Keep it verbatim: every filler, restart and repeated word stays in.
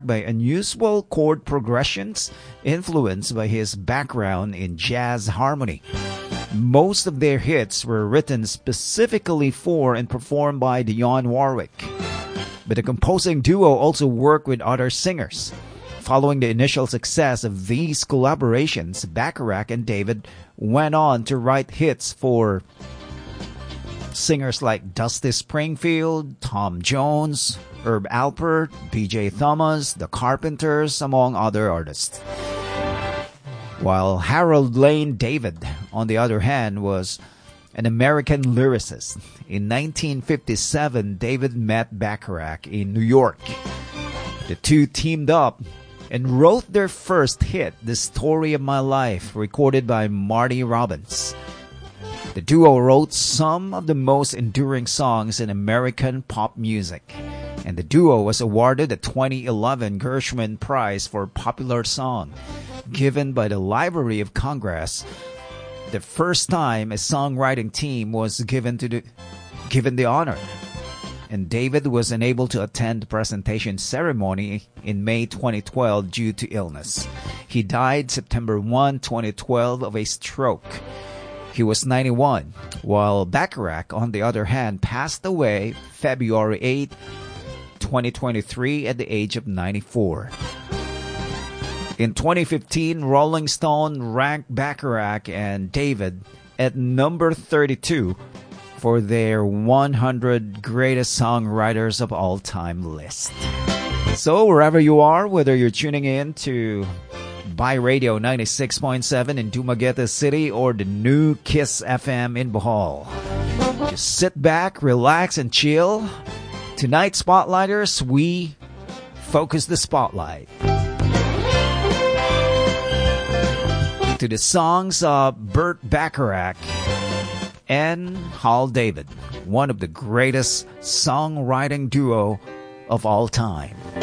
by unusual chord progressions influenced by his background in jazz harmony. Most of their hits were written specifically for and performed by Dionne Warwick. But the composing duo also worked with other singers. Following the initial success of these collaborations, Bacharach and David went on to write hits for singers like Dusty Springfield, Tom Jones, Herb Alpert, B J Thomas, The Carpenters, among other artists. While Harold Lane David, on the other hand, was an American lyricist. In nineteen fifty-seven, David met Bacharach in New York. The two teamed up and wrote their first hit, The Story of My Life, recorded by Marty Robbins. The duo wrote some of the most enduring songs in American pop music, and the duo was awarded the twenty eleven Gershwin Prize for Popular Song, given by the Library of Congress, the first time a songwriting team was given to the given the honor. And David was unable to attend the presentation ceremony in May twenty twelve due to illness. He died September first, twenty twelve of a stroke. He was ninety-one, while Bacharach, on the other hand, passed away February eighth, twenty twenty-three at the age of ninety-four. In twenty fifteen, Rolling Stone ranked Bacharach and David at number thirty-two for their one hundred greatest songwriters of all time list. So wherever you are, whether you're tuning in to By Radio ninety-six point seven in Dumaguete City or the new Kiss F M in Bohol, just sit back, relax, and chill. Tonight, Spotlighters, we focus the spotlight to the songs of Burt Bacharach and Hal David, one of the greatest songwriting duo of all time.